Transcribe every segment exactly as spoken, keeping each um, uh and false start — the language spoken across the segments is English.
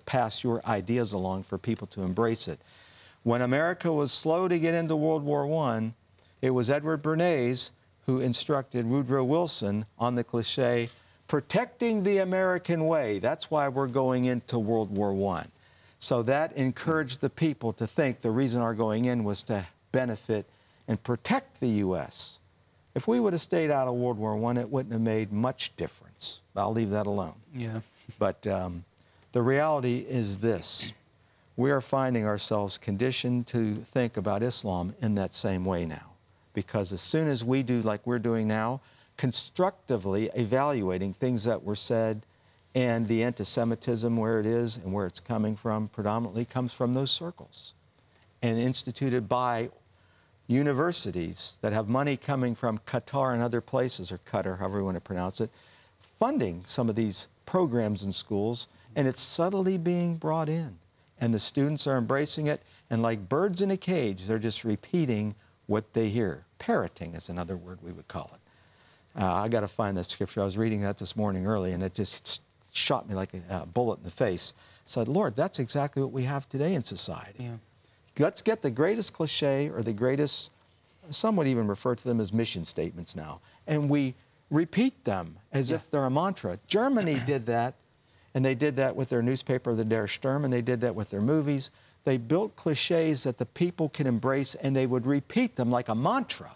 pass your ideas along for people to embrace it. When America was slow to get into World War One, it was Edward Bernays who instructed Woodrow Wilson on the cliche, protecting the American way. That's why we're going into World War One. So that encouraged the people to think the reason our going in was to benefit and protect the U S If we would have stayed out of World War One, it wouldn't have made much difference. I'll leave that alone. Yeah. But um, the reality is this. We are finding ourselves conditioned to think about Islam in that same way now. Because as soon as we do like we're doing now, constructively evaluating things that were said, and the anti-Semitism where it is and where it's coming from predominantly comes from those circles and instituted by universities that have money coming from Qatar and other places, or Qatar, however you want to pronounce it, funding some of these programs in schools, and it's subtly being brought in. And the students are embracing it, and like birds in a cage, they're just repeating what they hear. Parroting is another word we would call it. Uh, I got to find that scripture. I was reading that this morning early, and it just shot me like a uh, bullet in the face. I said, Lord, that's exactly what we have today in society. Yeah. Let's get the greatest cliche or the greatest, some would even refer to them as mission statements now, and we repeat them as yeah. if they're a mantra. Germany did that, and they did that with their newspaper, the Der Sturm, and they did that with their movies. They built cliches that the people can embrace, and they would repeat them like a mantra.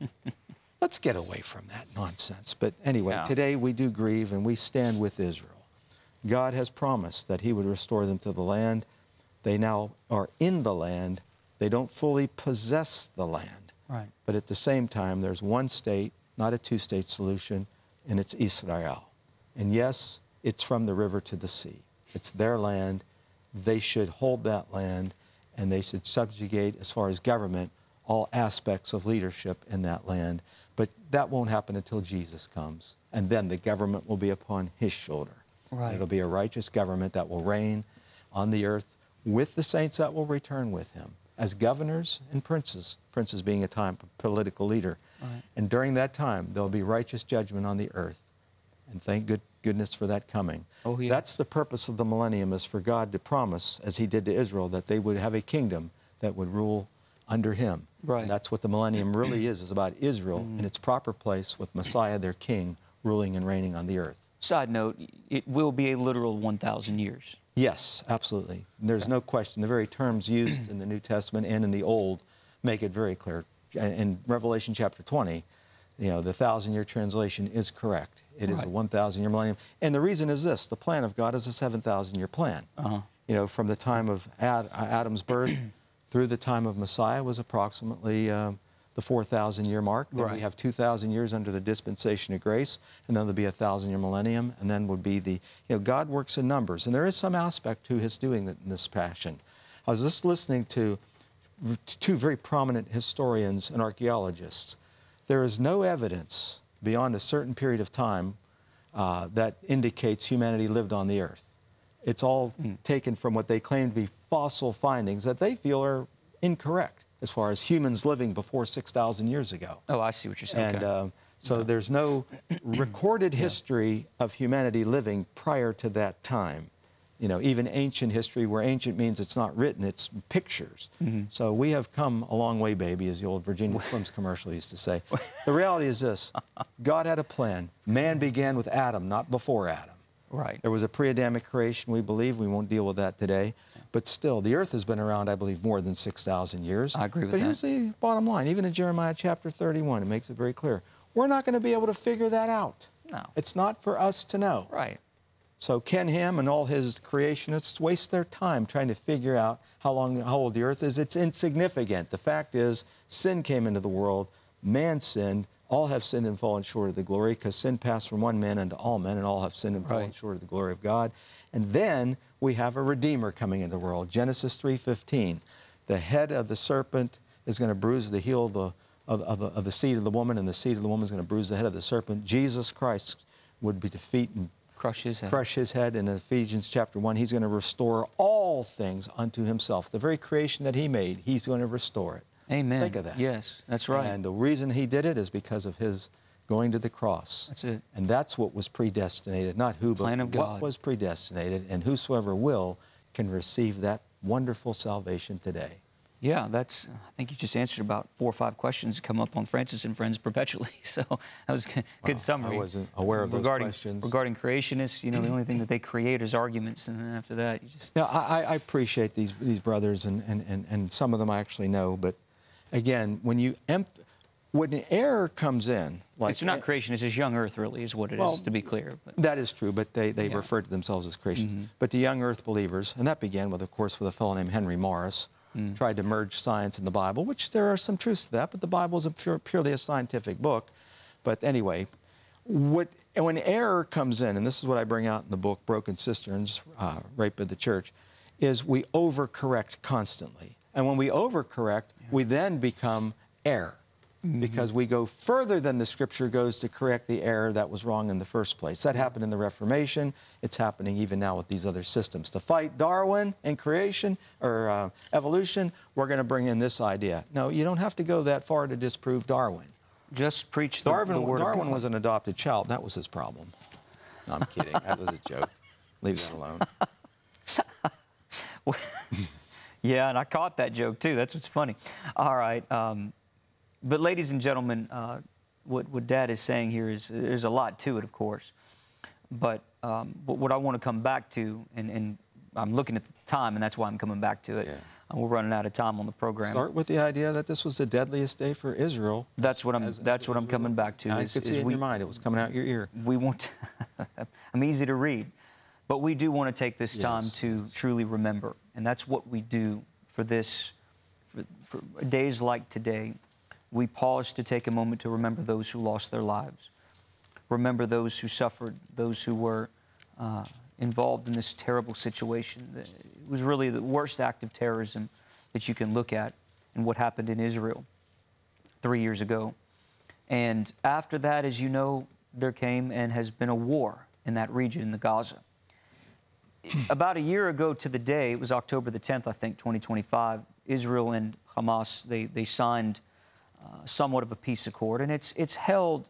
Let's get away from that nonsense. But anyway, yeah. today we do grieve, and we stand with Israel. God has promised that he would restore them to the land. They now are in the land. They don't fully possess the land. Right. But at the same time, there's one state, not a two-state solution, and it's Israel. And yes, it's from the river to the sea. It's their land. They should hold that land, and they should subjugate, as far as government, all aspects of leadership in that land. But that won't happen until Jesus comes, and then the government will be upon his shoulder. Right. It'll be a righteous government that will reign on the earth with the saints that will return with him as governors and princes, princes being a time political leader. Right. And during that time, there'll be righteous judgment on the earth. And thank good, goodness for that coming. Oh, yeah. That's the purpose of the millennium, is for God to promise, as he did to Israel, that they would have a kingdom that would rule under him. Right. And that's what the millennium really is, is about Israel mm. in its proper place with Messiah, their king, ruling and reigning on the earth. Side note, it will be a literal one thousand years. Yes, absolutely. There's okay. no question. The very terms used in the New Testament and in the Old make it very clear. In Revelation chapter twenty, you know, the thousand-year translation is correct. It right. is a one thousand-year millennium. And the reason is this. The plan of God is a seven thousand-year plan. Uh-huh. You know, from the time of Ad, Adam's birth through the time of Messiah was approximately uh, the four thousand year mark. Then right. we have two thousand years under the dispensation of grace, and then there'll be a thousand-year millennium, and then would be the, you know, God works in numbers. And there is some aspect to his doing it in this fashion. I was just listening to two very prominent historians and archaeologists. There is no evidence beyond a certain period of time uh, that indicates humanity lived on the earth. It's all mm. taken from what they claim to be fossil findings that they feel are incorrect as far as humans living before six thousand years ago. Oh, I see what you're saying. And okay. uh, so yeah. there's no recorded history yeah. of humanity living prior to that time. You know, even ancient history, where ancient means it's not written, it's pictures. Mm-hmm. So we have come a long way, baby, as the old Virginia Slims commercial used to say. The reality is this. God had a plan. Man began with Adam, not before Adam. Right. There was a pre-Adamic creation, we believe. We won't deal with that today. Yeah. But still, the earth has been around, I believe, more than six thousand years. I agree with but that. But here's the bottom line. Even in Jeremiah chapter thirty-one, it makes it very clear. We're not going to be able to figure that out. No. It's not for us to know. Right. So Ken Ham and all his creationists waste their time trying to figure out how long, how old the earth is. It's insignificant. The fact is, sin came into the world, man sinned, all have sinned and fallen short of the glory, because sin passed from one man unto all men, and all have sinned and fallen right. short of the glory of God. And then we have a Redeemer coming into the world. Genesis three fifteen. The head of the serpent is going to bruise the heel of the, of, of, the, of the seed of the woman, and the seed of the woman is going to bruise the head of the serpent. Jesus Christ would be defeat and Crush his head. Crush his head. In Ephesians chapter one, he's going to restore all things unto himself. The very creation that he made, he's going to restore it. Amen. Think of that. Yes, that's right. And the reason he did it is because of his going to the cross. That's it. And that's what was predestinated, not who, but Plan of what God. was predestinated. And whosoever will can receive that wonderful salvation today? Yeah, that's, I think you just answered about four or five questions that come up on Francis and Friends perpetually. So that was a good Wow, summary. I wasn't aware of those regarding, questions. Regarding creationists, you know, the only thing that they create is arguments, and then after that, you just... Now, I, I appreciate these, these brothers, and, and, and, and some of them I actually know, but again, when you em- when an error comes in, like... It's not creation, it's just young earth, really, is what it well, is, to be clear. But. That is true, but they, they Yeah. refer to themselves as Christians. Mm-hmm. But the young earth believers, and that began with, of course, with a fellow named Henry Morris, mm. tried to merge science and the Bible, which there are some truths to that, but the Bible is a pure, purely a scientific book. But anyway, what, when error comes in, and this is what I bring out in the book, Broken Cisterns, uh, Rape of the Church, is we overcorrect constantly. And when we overcorrect, yeah. we then become error. Mm-hmm. Because we go further than the Scripture goes to correct the error that was wrong in the first place. That happened in the Reformation. It's happening even now with these other systems. To fight Darwin and creation, or uh, evolution, we're going to bring in this idea. No, you don't have to go that far to disprove Darwin. Just preach the, Darwin, the word Darwin of God. was an adopted child. That was his problem. No, I'm kidding. That was a joke. Leave that alone. Yeah, and I caught that joke, too. That's what's funny. All right. Um, But, ladies and gentlemen, uh, what, what Dad is saying here is there's a lot to it, of course. But, um, but what I want to come back to, and, and I'm looking at the time, and that's why I'm coming back to it. Yeah. Uh, we're running out of time on the program. Start with the idea that this was the deadliest day for Israel. That's what I'm. As, that's as, what as I'm coming back to. I is, could see is it in we, your mind. It was coming out your ear. We want. To I'm easy to read, but we do want to take this time yes, to yes. truly remember, and that's what we do for this, for, for days like today. We pause to take a moment to remember those who lost their lives, remember those who suffered, those who were uh, involved in this terrible situation. It was really the worst act of terrorism that you can look at in what happened in Israel three years ago. And after that, as you know, there came and has been a war in that region, in the Gaza. About a year ago to the day, it was October the tenth, I think, twenty twenty-five, Israel and Hamas, they, they signed Uh, somewhat of a peace accord, and it's it's held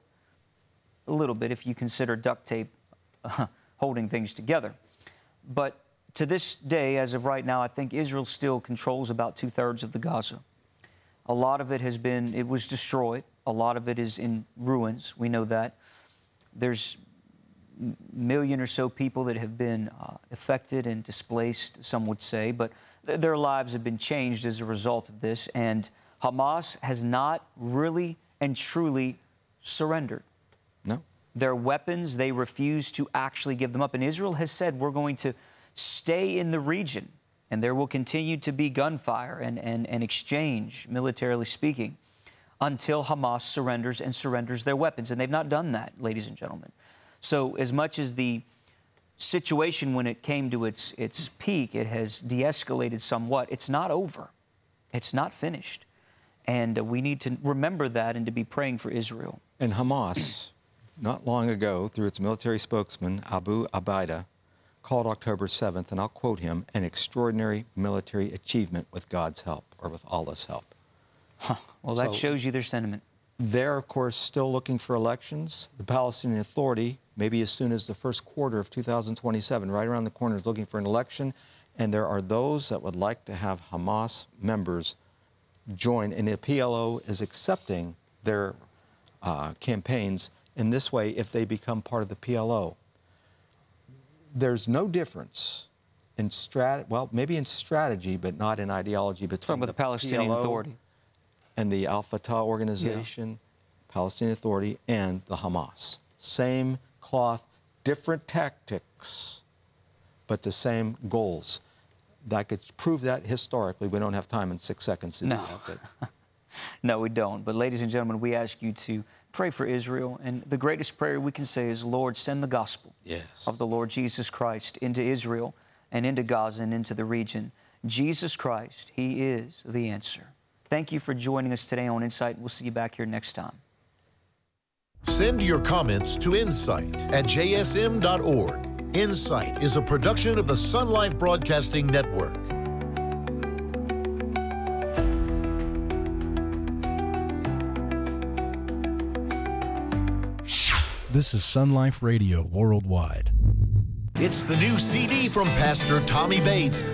a little bit if you consider duct tape uh, holding things together. But to this day, as of right now, I think Israel still controls about two-thirds of the Gaza. A lot of it has been, it was destroyed. A lot of it is in ruins. We know that. There's a million or so people that have been uh, affected and displaced, some would say, but th- their lives have been changed as a result of this, and Hamas has not really and truly surrendered. No. Their weapons, they refuse to actually give them up. And Israel has said, we're going to stay in the region, and there will continue to be gunfire and, and, and exchange, militarily speaking, until Hamas surrenders and surrenders their weapons. And they've not done that, ladies and gentlemen. So as much as the situation when it came to its, its peak, it has de-escalated somewhat, it's not over. It's not finished. And uh, we need to remember that and to be praying for Israel. And Hamas, not long ago, through its military spokesman, Abu Abaida, called October seventh, and I'll quote him, an extraordinary military achievement with God's help, or with Allah's help. Huh. Well, that So, shows you their sentiment. They're, of course, still looking for elections. The Palestinian Authority, maybe as soon as the first quarter of two thousand twenty-seven, right around the corner, is looking for an election. And there are those that would like to have Hamas members join, and the P L O is accepting their uh, campaigns in this way if they become part of the P L O. There's no difference in strat, well, maybe in strategy, but not in ideology between Talking about the, the Palestinian P L O Authority and the Al Fatah organization, yeah. Palestinian Authority, and the Hamas. Same cloth, different tactics, but the same goals. I could prove that historically. We don't have time in six seconds to no. do that. But. No, we don't. But ladies and gentlemen, we ask you to pray for Israel. And the greatest prayer we can say is, Lord, send the gospel yes. of the Lord Jesus Christ into Israel and into Gaza and into the region. Jesus Christ, He is the answer. Thank you for joining us today on Insight. We'll see you back here next time. Send your comments to insight at j s m dot org. Insight is a production of the Sun Life Broadcasting Network. This is Sun Life Radio Worldwide. It's the new C D from Pastor Tommy Bates,